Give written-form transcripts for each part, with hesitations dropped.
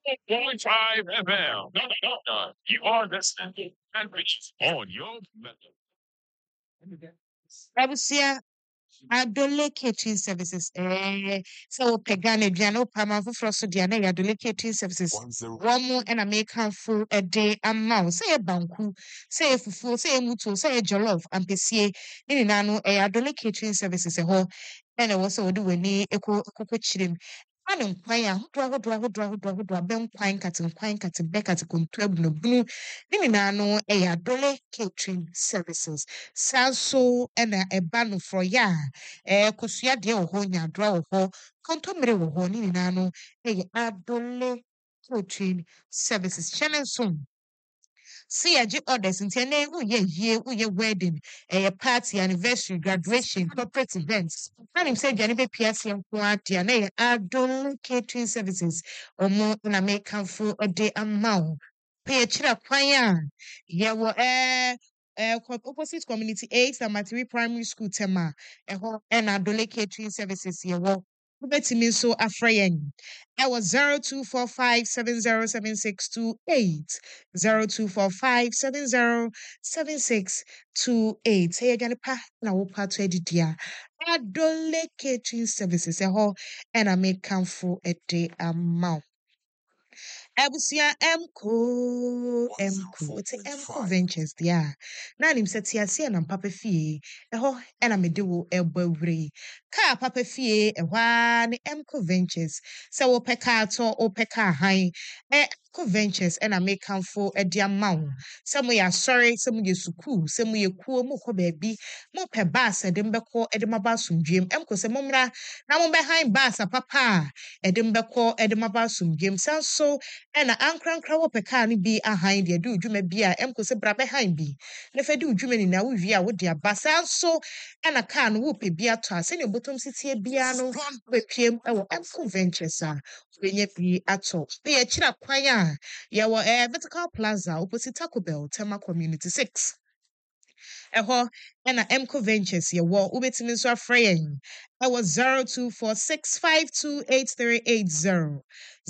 105 FM. You are listening and reach on your method. Abusia Adole Catering Services. So Pegane Diano Pama for Diana Adole Catering Services. 10. One more and I make full a day amount. Say a banku, say a fufu, say a mutu, say a jollof, and PCA in Nano a Adole Catering Services a whole. And I was also doing a cocoa chilim. Anum kwaya hodoa bɛnkwan kate bɛkate kontu abunu bunu ne nyinaa no ɛyɛ Adole Catering Services saa nso ɛna ɛba no frɔyɛ a kosua deɛ wɔ hɔ nyadora wɔ hɔ kɔntɔmmere wɔ hɔ ne nyinaa no ɛyɛ Adole Catering Services hyɛ ne nso see yɛgye orders nti ɛnɛ woyɛ yie woyɛ wedding party anniversary graduation corporate events na nim sɛ aduane bɛpia aseɛ nko adeɛ na ɛyɛ Adole Catering Services ɔmo na mekamfo de ama wo pɛ yɛkyerɛ kwan a yɛwɔ opposite community 8 Amatiri primary school tema ɛhɔ ɛna Adole Catering Services yɛwɔ wobɛtumi nso afrɛ yɛn ɛwɔ 0245707628 0245707628 sɛ yɛdwane pa na wopa to adidi a Adole Catering Services ɛhɔ ɛna mekamfo de ama wo Abusia Mko wote Mko Ventures dia na nim sɛ tiase na papa fie ɛhɔ ɛna mede wo ɛbɔ awure kaa papa fie ɛhɔ a ne Mko Ventures sɛ wopɛ kaa tɔ wopɛ kaa han Mko Ventures ɛna mekamfo ɛde ama wo sɛ moyɛ asɔre sɛ moyɛ sukuu sɛ moyɛ kuo mokɔ baabi mopɛ bus ɛde mbɛkɔ ɛde maba asomdwem Mko sɛ mommra na mombɛhan bus papa a ɛde mbɛkɔ ɛde maba asomdwem san so ɛna ankrankra wɔpɛ kaa no bi ahan deɛ de udwuma bi a ɛmko sɛ bra bɛhan bi na fɛ de udwuma ni na wowie a wode aba saa nso ɛna kaa no wopɛ bi atɔ a sɛnea bɔtɔm sitie biara no wobɛpiem ɛwɔ Mko Ventures a wobɛnya bi atɔ na yɛkyerɛ kwan a yɛwɔ Vertical Plaza opposite Taco Bell Tema Community 6 ɛhɔ ɛna Mko Ventures yɛwɔ wobɛtumi nso afrɛ yɛn ɛwɔ 0246528380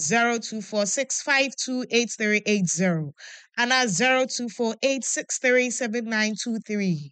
0246528380 anaa 0248637923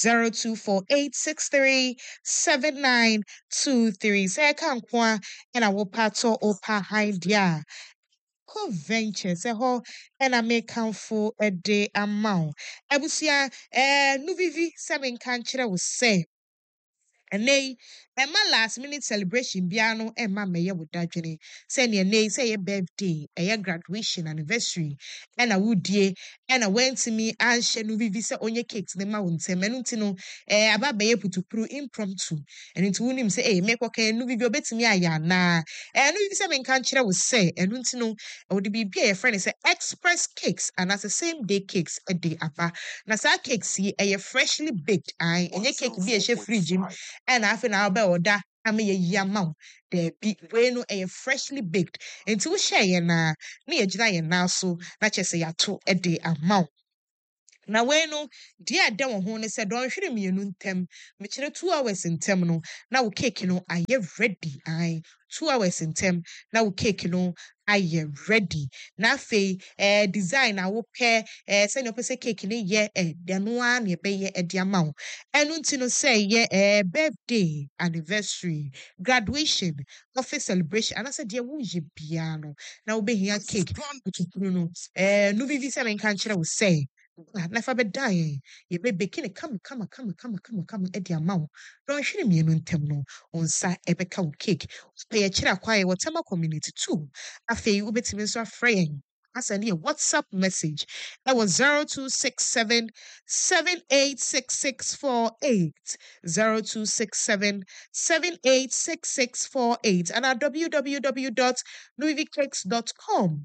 0248637923 sɛ ɛka nko a ɛna wopa tɔ wopa han deɛ a Mko Ventures ɛhɔ ɛna mekamfo de ama wo abusua nuvivi sɛ menka nkyerɛ wo sɛ ɛnɛ yi ɛma last minute celebration biara no ɛma mɛyɛ wo dadwene sɛnea ɛnɛ yi sɛ ɛyɛ birthday ɛyɛ graduation anniversary ɛna wodie ɛna wantumi anhyɛ no vivi sɛ ɔnyɛ cakes ne ma wo ntɛm ɛno nti no aba bɛyɛ putupuru impromptu ɛno nti wonim sɛ mekɔka no vivi obɛtumi ayɛ anaa no vivi sɛ menka nkyerɛ wo sɛ ɛno nti no wɔde biribi a yɛfrɛ no sɛ express cakes anaasɛ same day cakes de aba na saa cakes yi ɛyɛ freshly baked ɛnyɛ cake bi a ɛhyɛ fridge mu ɛna afei na wobɛ ɔda ama yɛyi ama wo daabi wei no ɛyɛ freshly baked nti wohyɛ yɛn a na yɛgyina yɛn nan so na kyerɛ sɛ yɛato de ama wo na wei no deɛ ɛda wɔ ho ne sɛ dɔnhwere mmienu ntam mekyerɛ 2 hours ntam no na wo cake no ayɛ ready 2 hours ntam na wo cake no ayɛ ready na afei design a wopɛ sɛnea wopɛ sɛ cake no yɛ ɛno ara na yɛbɛyɛ de ama wo ɛno nti no sɛ ɛyɛ birthday anniversary graduation office celebration anaasɛ deɛ woyɛ biara no na wobɛhia cake kutupuru no no bibi sɛ menka nkyerɛ wo sɛ na fa bɛda yɛbɛbɛki ne kama de ama wo dɔnhwere mmienu ntam no wo nsa ɛbɛka wo cake yɛkyerɛ akwa yɛwɔ Tema Community 2 afei wobɛtumi nso afrɛ yɛn asa ne yɛ WhatsApp message ɛwɔ 0267786648 0267786648 and at www.nuvivicakes.com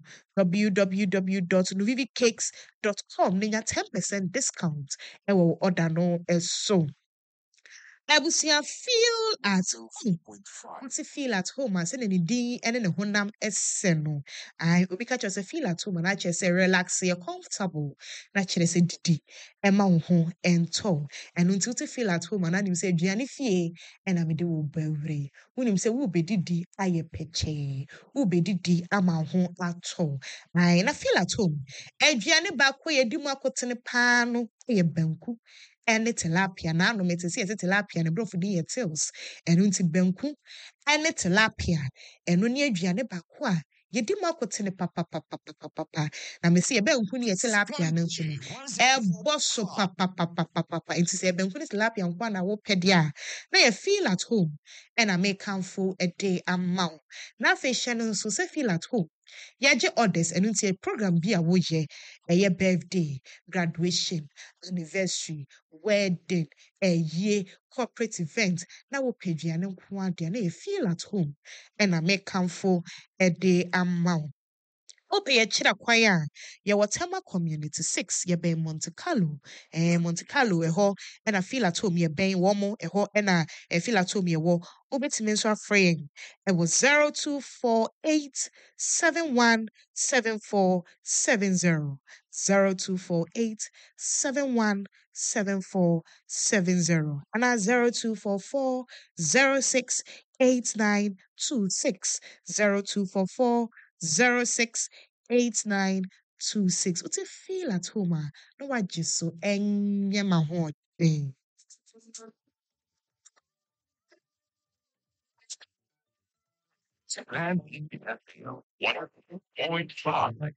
www.nuvivicakes.com na nya 10% discount ɛwɔ order no so Ebusia feel at home. What's feel at home? I said any D and any honam esseno. I will catch us a feel at home and I just say relax, you're comfortable. Naturally say didi, Emma home and tall. And until to feel at home and I say Gianni fee and I'm a do beverly. When him say will be didi, I a peche. Will be didi, I'm a home at all. I feel at home. Gianni back where you do my cotton pano, a banku. Ɛne tilapia na ano mete sɛ yɛsɛ tilapia ne borɔfo de yɛ tils ɛno nti banku ɛne tilapia ɛno ne aduane baako a yɛdi mu akotene papapapapapa na mesi yɛbɛnku ne yɛ tilapia no nso no ɛbɔ so papapapapapa nti sɛ yɛbɛnku ne tilapia nko a na wopɛ deɛ a na yɛ feel at home ɛna mekamfo ɛde ama wo na afei hyɛ no nso sɛ feel at home yɛgye orders ɛno nti yɛ program bi a woyɛ ɛyɛ birthday graduation anniversary wedding ɛyɛ corporate event na wopɛ aduane nko adeɛ na yɛ feel at home ɛna mekamfo ɛde ama wo Ope yɛkyerɛ kwan a yɛwɔ Tema Community 6 yɛbɛn Monte Carlo. Monte Carlo ɛhɔ ɛna feel at home yɛbɛn wɔn ɛhɔ ɛna feel at home yɛwɔ wobɛtumi nso afrɛ yɛn ɛwɔ 0248717470 0248717470 anaa 0244068926 0244068926. What's it feel at home? No, I just so enye my heart. And 1.5.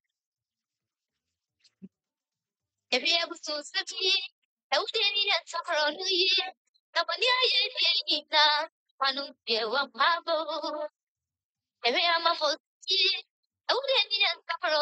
If you ever so slippy, I would any suffer on New Year. Nobody I now. One dear one pabo. If I am a full I would any suffer